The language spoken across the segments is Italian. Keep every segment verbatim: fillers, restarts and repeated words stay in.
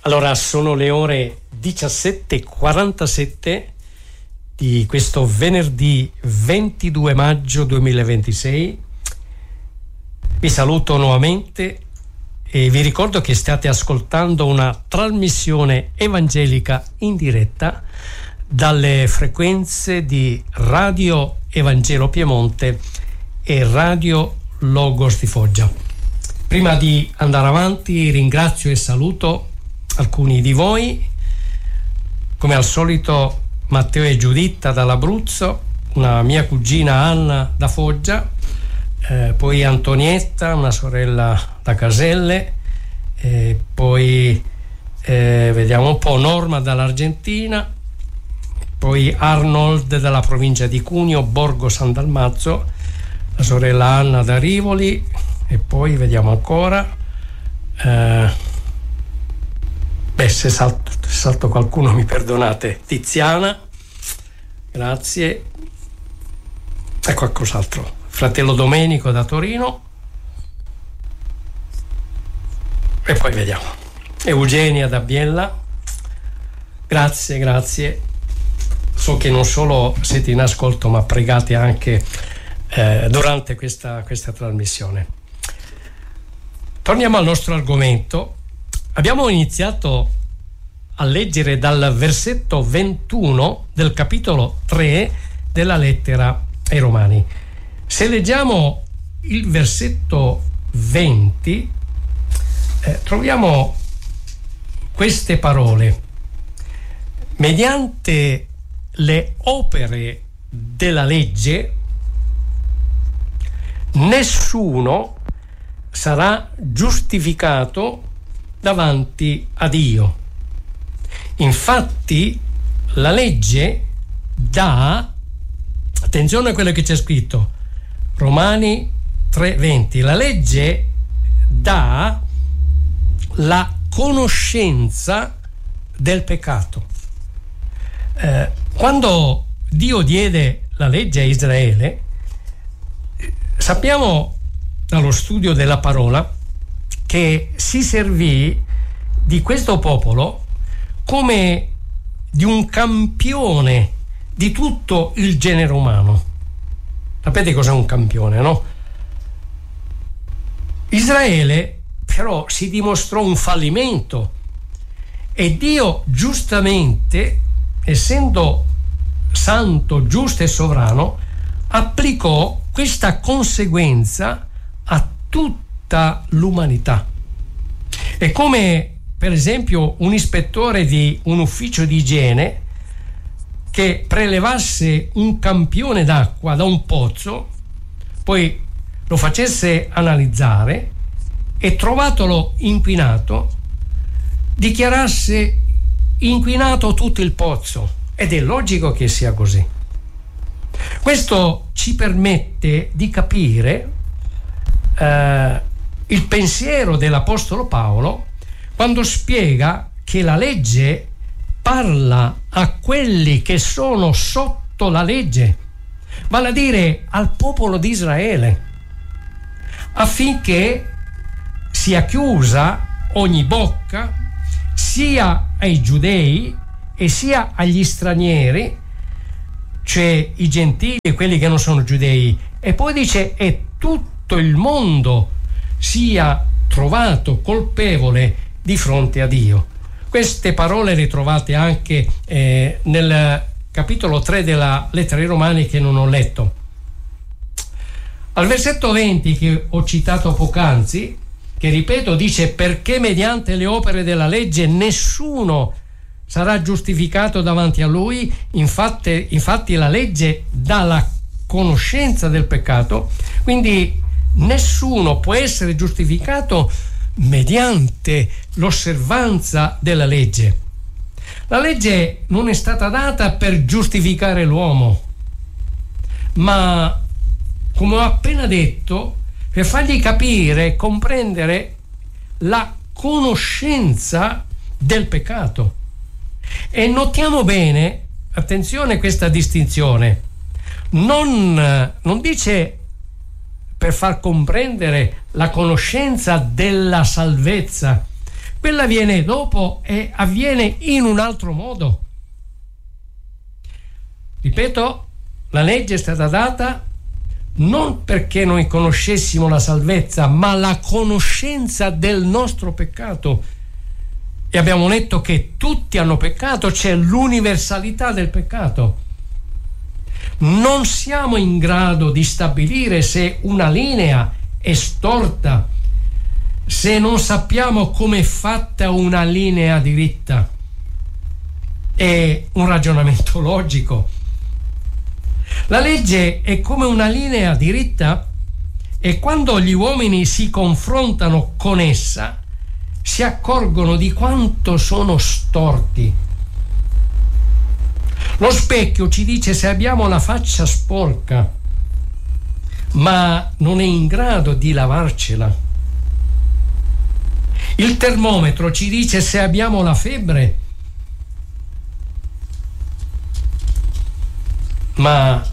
Allora, sono le ore diciassette e quarantasette di questo venerdì ventidue maggio duemilaventisei. Vi saluto nuovamente e vi ricordo che state ascoltando una trasmissione evangelica in diretta dalle frequenze di Radio Evangelo Piemonte e Radio Logos di Foggia. Prima di andare avanti ringrazio e saluto alcuni di voi, come al solito Matteo e Giuditta dall'Abruzzo, una mia cugina Anna da Foggia, eh, poi Antonietta, una sorella da Caselle, eh, poi eh, vediamo un po' Norma dall'Argentina, poi Arnold dalla provincia di Cuneo, Borgo San Dalmazzo, la sorella Anna da Rivoli, e poi vediamo ancora eh, beh, se salto, se salto qualcuno mi perdonate. Tiziana, grazie. E qualcos'altro. Fratello Domenico da Torino. E poi vediamo. Eugenia da Biella. Grazie, grazie. So che non solo siete in ascolto, ma pregate anche eh, durante questa, questa trasmissione. Torniamo al nostro argomento. Abbiamo iniziato a leggere dal versetto ventuno del capitolo tre della lettera ai Romani. Se leggiamo il versetto venti, eh, troviamo queste parole: mediante le opere della legge nessuno sarà giustificato davanti a Dio. Infatti la legge dà, attenzione a quello che c'è scritto, Romani tre venti, la legge dà la conoscenza del peccato. Eh, quando Dio diede la legge a Israele, sappiamo dallo studio della parola che si servì di questo popolo come di un campione di tutto il genere umano. Sapete cos'è un campione, no? Israele però si dimostrò un fallimento e Dio giustamente, essendo santo, giusto e sovrano, applicò questa conseguenza a tutta l'umanità. È come per esempio un ispettore di un ufficio di igiene che prelevasse un campione d'acqua da un pozzo, poi lo facesse analizzare e, trovatolo inquinato, dichiarasse inquinato tutto il pozzo. Ed è logico che sia così. Questo ci permette di capire eh, il pensiero dell'Apostolo Paolo quando spiega che la legge parla a quelli che sono sotto la legge, vale a dire al popolo di Israele, affinché sia chiusa ogni bocca sia ai giudei e sia agli stranieri, cioè i gentili e quelli che non sono giudei, e poi dice e tutto il mondo sia trovato colpevole di fronte a Dio. Queste parole le trovate anche eh, nel capitolo tre della lettera ai Romani, che non ho letto. Al versetto venti che ho citato poc'anzi, che ripeto, dice perché mediante le opere della legge nessuno sarà giustificato davanti a lui. Infatti, infatti la legge dà la conoscenza del peccato, quindi nessuno può essere giustificato mediante l'osservanza della legge. La legge non è stata data per giustificare l'uomo, ma, come ho appena detto, per fargli capire e comprendere la conoscenza del peccato. E notiamo bene, attenzione a questa distinzione, non, non dice per far comprendere la conoscenza della salvezza, Quella viene dopo e avviene in un altro modo. Ripeto, la legge è stata data non perché noi conoscessimo la salvezza, ma la conoscenza del nostro peccato. E abbiamo letto che tutti hanno peccato, c'è l'universalità del peccato. Non siamo in grado di stabilire se una linea è storta, se non sappiamo come è fatta una linea diritta. È un ragionamento logico. La legge è come una linea diritta e quando gli uomini si confrontano con essa si accorgono di quanto sono storti. Lo specchio ci dice se abbiamo la faccia sporca, ma non è in grado di lavarcela. Il termometro ci dice se abbiamo la febbre, ma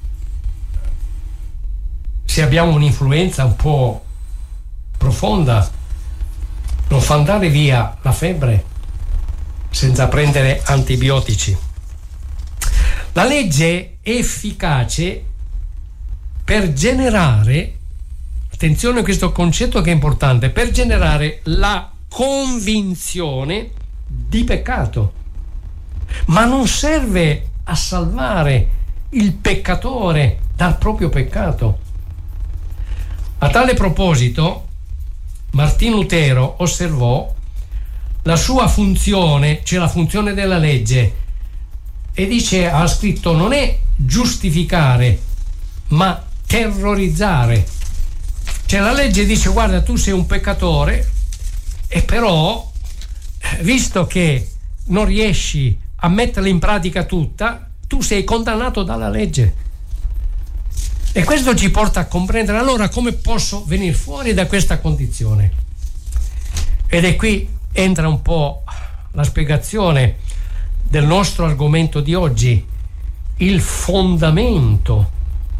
se abbiamo un'influenza un po' profonda non fa andare via la febbre senza prendere antibiotici. La legge è efficace per generare, attenzione a questo concetto che è importante, per generare la convinzione di peccato, ma non serve a salvare il peccatore dal proprio peccato. A tale proposito, Martin Lutero osservò la sua funzione, cioè la funzione della legge, e dice, ha scritto, non è giustificare, ma terrorizzare. Cioè la legge dice, guarda, tu sei un peccatore e però, visto che non riesci a metterla in pratica tutta, tu sei condannato dalla legge. E questo ci porta a comprendere allora come posso venire fuori da questa condizione. Ed è qui entra un po' la spiegazione del nostro argomento di oggi, il fondamento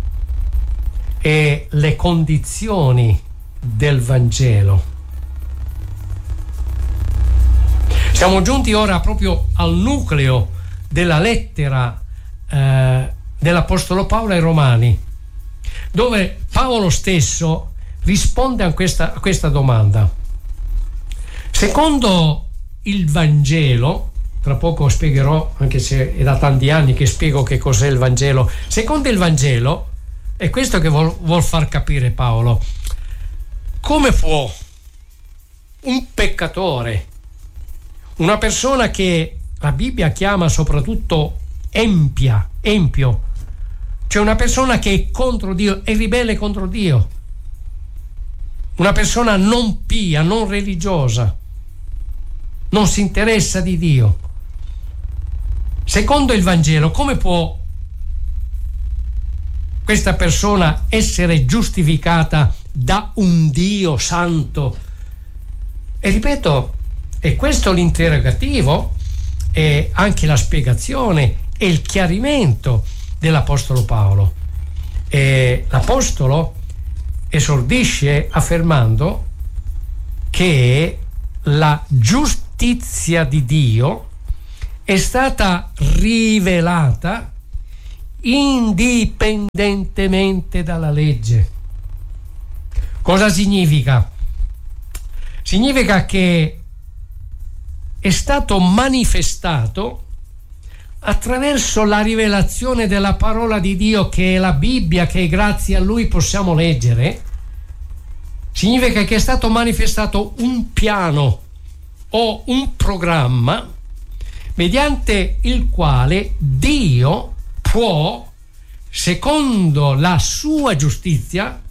e le condizioni del Vangelo. Siamo giunti ora proprio al nucleo della lettera eh, dell'Apostolo Paolo ai Romani, dove Paolo stesso risponde a questa, a questa domanda. Secondo il Vangelo, tra poco spiegherò, anche se è da tanti anni che spiego che cos'è il Vangelo, secondo il Vangelo, è questo che vuol, vuol far capire Paolo, come può un peccatore, una persona che la Bibbia chiama soprattutto empia, empio, cioè una persona che è contro Dio, è ribelle contro Dio, una persona non pia, non religiosa, non si interessa di Dio. Secondo il Vangelo, come può questa persona essere giustificata da un Dio santo? E ripeto, è questo l'interrogativo e anche la spiegazione e il chiarimento dell'Apostolo Paolo. E l'Apostolo esordisce affermando che la giustizia di Dio è stata rivelata indipendentemente dalla legge. Cosa significa? Significa che è stato manifestato attraverso la rivelazione della parola di Dio, che è la Bibbia, che grazie a Lui possiamo leggere. Significa che è stato manifestato un piano o un programma mediante il quale Dio può, secondo la sua giustizia,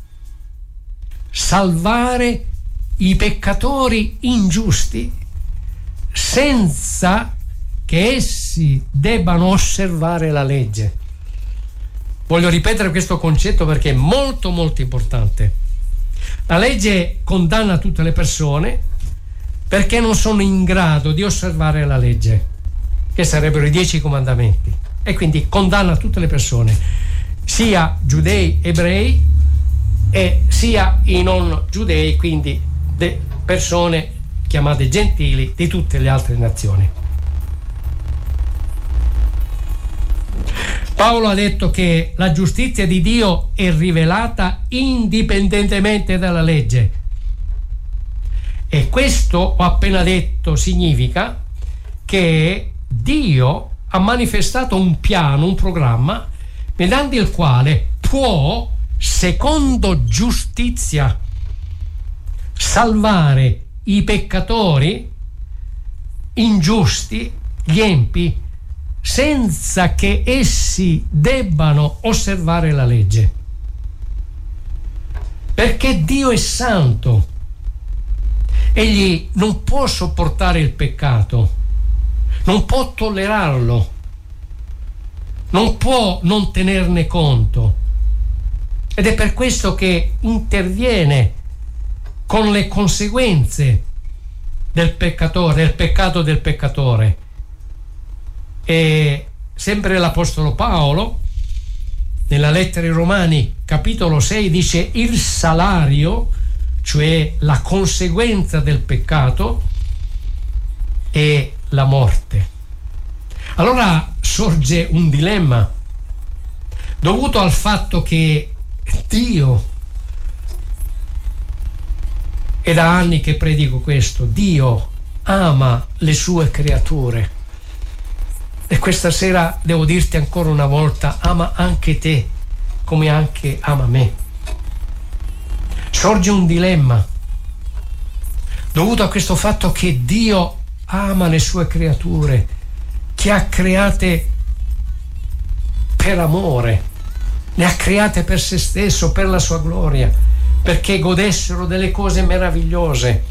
salvare i peccatori ingiusti senza che essi debbano osservare la legge. Voglio ripetere questo concetto perché è molto molto importante. La legge condanna tutte le persone perché non sono in grado di osservare la legge, che sarebbero i dieci comandamenti, e quindi condanna tutte le persone, sia giudei, ebrei, e sia i non giudei, quindi de persone chiamate gentili, di tutte le altre nazioni. Paolo ha detto che la giustizia di Dio è rivelata indipendentemente dalla legge. E questo, ho appena detto, significa che Dio ha manifestato un piano, un programma, mediante il quale può, secondo giustizia, salvare i peccatori ingiusti, gli empi, senza che essi debbano osservare la legge. Perché Dio è santo. Egli non può sopportare il peccato, non può tollerarlo, non può non tenerne conto. Ed è per questo che interviene con le conseguenze del peccatore, del peccato del peccatore. E sempre l'Apostolo Paolo, nella lettera ai Romani, capitolo sei, dice: il salario, cioè la conseguenza del peccato, è la morte. Allora sorge un dilemma dovuto al fatto che Dio, è da anni che predico questo, Dio ama le sue creature. E questa sera devo dirti ancora una volta, ama anche te, come anche ama me. Sorge un dilemma dovuto a questo fatto che Dio ama le sue creature, che ha create per amore, le ha create per se stesso, per la sua gloria, perché godessero delle cose meravigliose.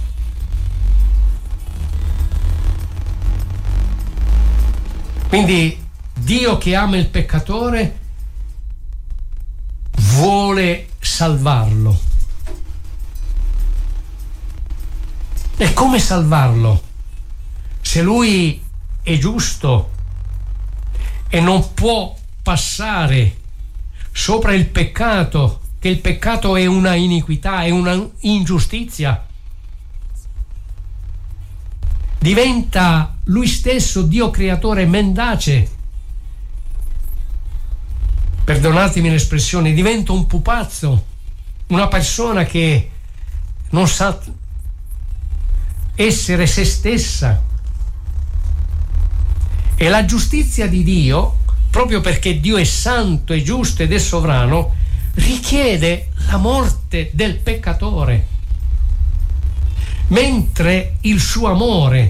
Quindi Dio, che ama il peccatore, vuole salvarlo. E come salvarlo? Se lui è giusto e non può passare sopra il peccato, che il peccato è una iniquità, è una ingiustizia, diventa lui stesso, Dio creatore, mendace. Perdonatemi l'espressione, diventa un pupazzo, una persona che non sa essere se stessa. E la giustizia di Dio, proprio perché Dio è santo, è giusto ed è sovrano, richiede la morte del peccatore, mentre il suo amore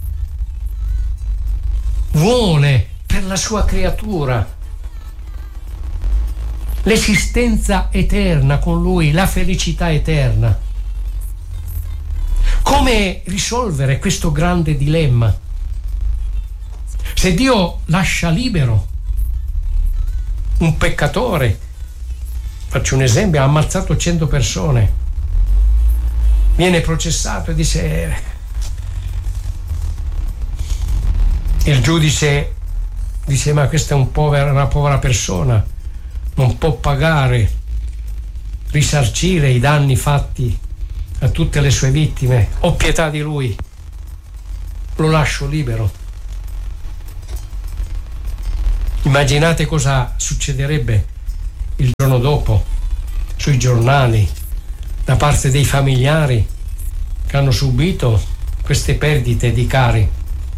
vuole per la sua creatura l'esistenza eterna con lui, la felicità eterna. Come risolvere questo grande dilemma? Se Dio lascia libero un peccatore, faccio un esempio, ha ammazzato cento persone, viene processato e dice, il giudice dice: ma questa è un povera, una povera persona, non può pagare, risarcire i danni fatti a tutte le sue vittime, ho pietà di lui, lo lascio libero. Immaginate cosa succederebbe il giorno dopo sui giornali da parte dei familiari che hanno subito queste perdite di cari.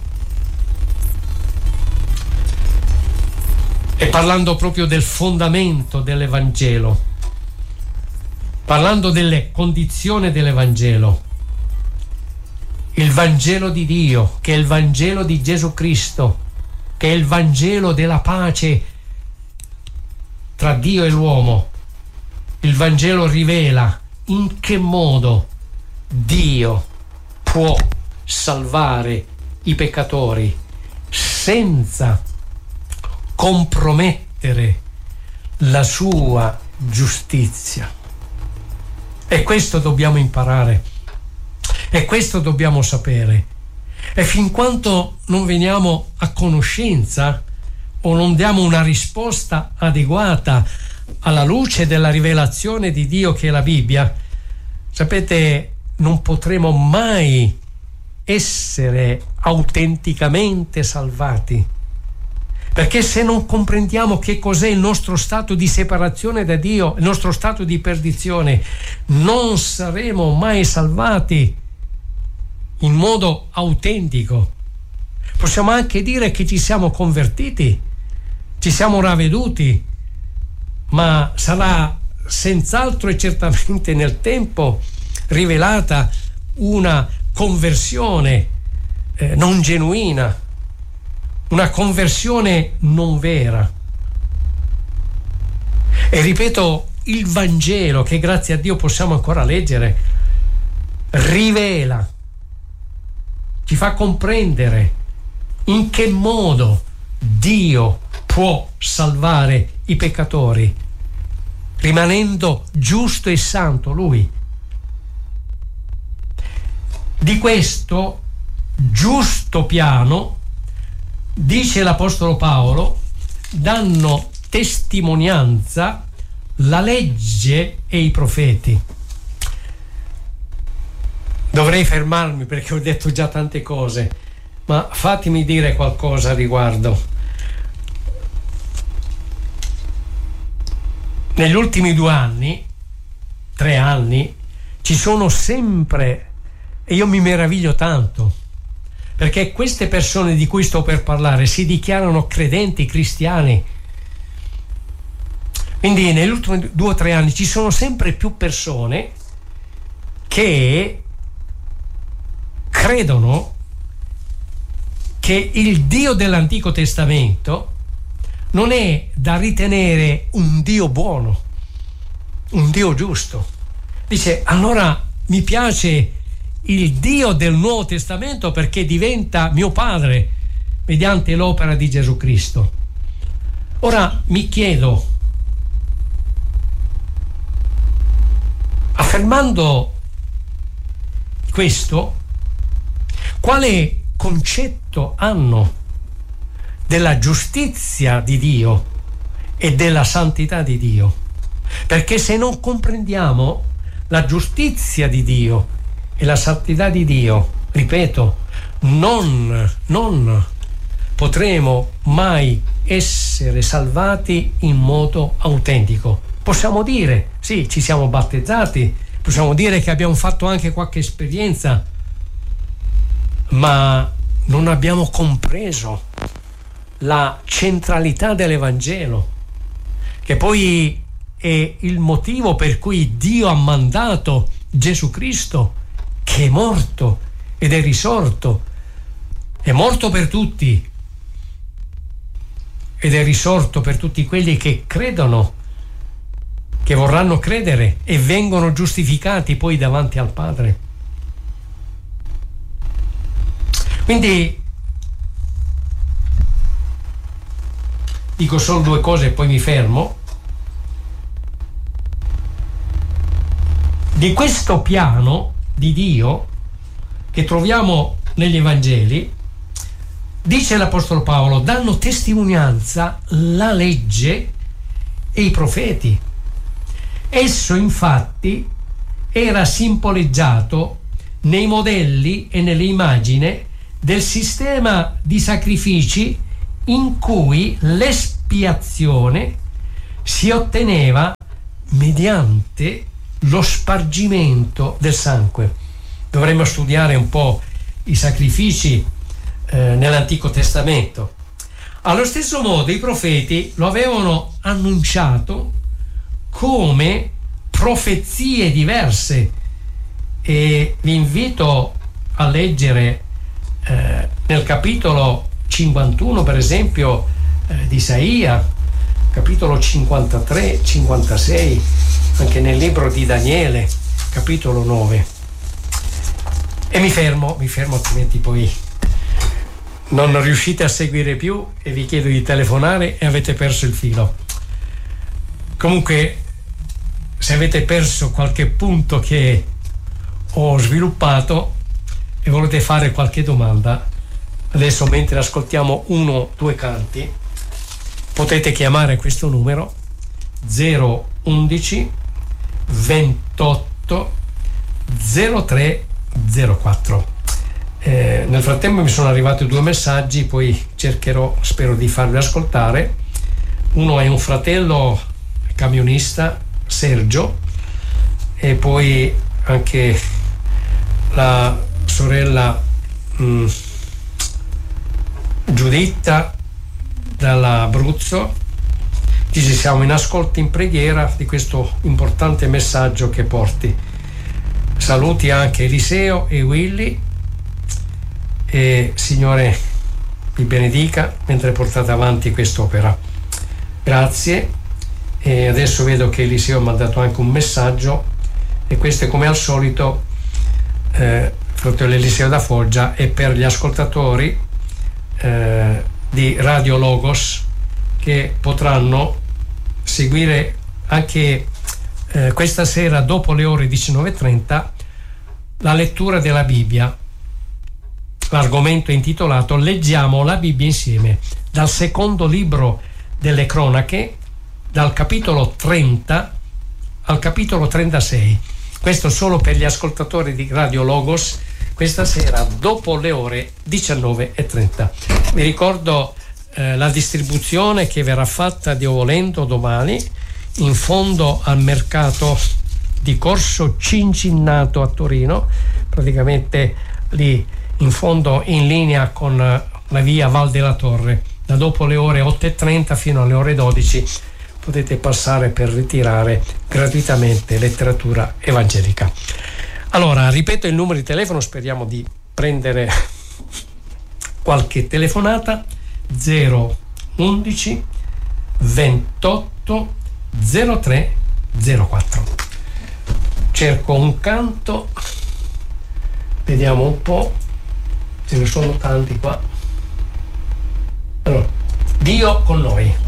E parlando proprio del fondamento dell'Evangelo, parlando delle condizioni dell'Evangelo, il Vangelo di Dio, che è il Vangelo di Gesù Cristo, che è il Vangelo della pace tra Dio e l'uomo, il Vangelo rivela in che modo Dio può salvare i peccatori senza compromettere la sua giustizia. E questo dobbiamo imparare, e questo dobbiamo sapere. E fin quanto non veniamo a conoscenza o non diamo una risposta adeguata alla luce della rivelazione di Dio che è la Bibbia, sapete, non potremo mai essere autenticamente salvati. Perché se non comprendiamo che cos'è il nostro stato di separazione da Dio, il nostro stato di perdizione, non saremo mai salvati in modo autentico. Possiamo anche dire che ci siamo convertiti, ci siamo ravveduti, ma sarà senz'altro e certamente nel tempo rivelata una conversione eh, non genuina, una conversione non vera. E ripeto, il Vangelo, che grazie a Dio possiamo ancora leggere, rivela, ci fa comprendere in che modo Dio può salvare i peccatori, rimanendo giusto e santo Lui. Di questo giusto piano, dice l'Apostolo Paolo, danno testimonianza la legge e i profeti. Dovrei fermarmi perché ho detto già tante cose, ma fatemi dire qualcosa a riguardo. Negli ultimi due anni, tre anni, ci sono sempre, e io mi meraviglio tanto, perché queste persone di cui sto per parlare si dichiarano credenti, cristiani. Quindi negli ultimi due o tre anni ci sono sempre più persone che credono che il Dio dell'Antico Testamento non è da ritenere un Dio buono, un Dio giusto. Dice, allora mi piace il Dio del Nuovo Testamento perché diventa mio padre mediante l'opera di Gesù Cristo. Ora mi chiedo, affermando questo, quale concetto hanno della giustizia di Dio e della santità di Dio? Perché se non comprendiamo la giustizia di Dio e la santità di Dio, ripeto, non, non potremo mai essere salvati in modo autentico. Possiamo dire, sì, ci siamo battezzati, possiamo dire che abbiamo fatto anche qualche esperienza, ma non abbiamo compreso la centralità dell'Evangelo, che poi è il motivo per cui Dio ha mandato Gesù Cristo, che è morto ed è risorto, è morto per tutti ed è risorto per tutti quelli che credono, che vorranno credere e vengono giustificati poi davanti al Padre. Quindi dico solo due cose e poi mi fermo. Di questo piano di Dio che troviamo negli Evangeli, dice l'Apostolo Paolo, danno testimonianza la legge e i profeti. Esso infatti era simboleggiato nei modelli e nelle immagini del sistema di sacrifici in cui l'espiazione si otteneva mediante lo spargimento del sangue. Dovremmo studiare un po' i sacrifici eh, nell'Antico Testamento. Allo stesso modo i profeti lo avevano annunciato come profezie diverse, e vi invito a leggere eh, nel capitolo cinquantuno, per esempio, eh, di Isaia, capitolo cinquantatré, cinquantasei, anche nel libro di Daniele, capitolo nove. E mi fermo, mi fermo, altrimenti poi non riuscite a seguire più e vi chiedo di telefonare e avete perso il filo. Comunque, se avete perso qualche punto che ho sviluppato e volete fare qualche domanda, adesso mentre ascoltiamo uno o due canti, potete chiamare questo numero zero undici ventotto zero tre zero quattro. Eh, nel frattempo mi sono arrivati due messaggi, poi cercherò, spero di farvi ascoltare. Uno è un fratello camionista, Sergio, e poi anche la sorella mh, Giuditta dall'Abruzzo. Dice: siamo in ascolto, in preghiera di questo importante messaggio che porti. Saluti anche Eliseo e Willy, e Signore vi benedica mentre portate avanti quest'opera. Grazie. E adesso vedo che Eliseo mi ha dato anche un messaggio, e questo è come al solito, eh, fratello Eliseo da Foggia, e per gli ascoltatori eh, di Radio Logos, che potranno seguire anche eh, questa sera dopo le ore diciannove e trenta la lettura della Bibbia. L'argomento è intitolato Leggiamo la Bibbia insieme, dal secondo libro delle Cronache, dal capitolo trenta al capitolo trentasei. Questo solo per gli ascoltatori di Radio Logos, questa sera dopo le ore diciannove e trenta. Vi ricordo eh, la distribuzione che verrà fatta, Dio volendo, domani in fondo al mercato di Corso Cincinnato a Torino, praticamente lì in fondo, in linea con la via Val della Torre. Da dopo le ore otto e trenta fino alle ore dodici potete passare per ritirare gratuitamente letteratura evangelica. Allora, ripeto il numero di telefono, speriamo di prendere qualche telefonata: zero undici ventotto zero tre zero quattro. Cerco un canto, vediamo un po', ce ne sono tanti qua. Allora, Dio con noi.